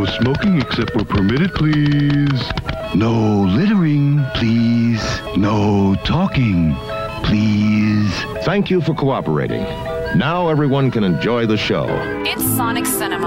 smoking except where permitted, please. No littering, please. No talking, please. Thank you for cooperating. Now everyone can enjoy the show. It's Sonic Cinema.